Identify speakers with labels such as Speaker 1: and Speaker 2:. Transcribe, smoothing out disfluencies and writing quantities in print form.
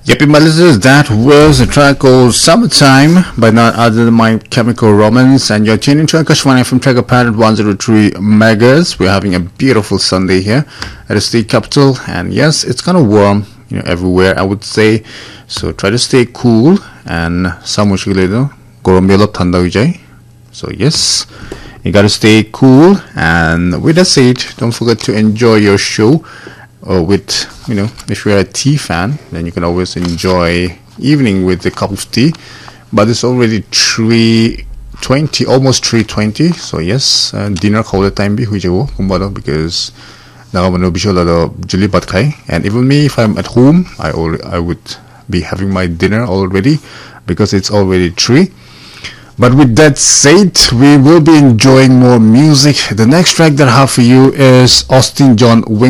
Speaker 1: Yep, my listeners, that was a track called Summertime by none other than My Chemical Romance, and you're tuning to Akashvani from Trigger Parrot 103 megas. We're having a beautiful Sunday here at the state capital, and yes, it's kind of warm, everywhere, I would say. So try to stay cool, and 사무실에도 고런 별로 탄다 의자이. So yes, you gotta stay cool, and with that said, don't forget to enjoy your show. With, if you're a tea fan, then you can always enjoy evening with a cup of tea. But it's already 3:20, almost 3:20. So yes, dinner call the time be huijago kumbado because 나가면 비쇼라도 julli bat khai. And even me, if I'm at home, I would be having my dinner already because it's already 3. But with that said, we will be enjoying more music. The next track that I have for you is Austin John Wing.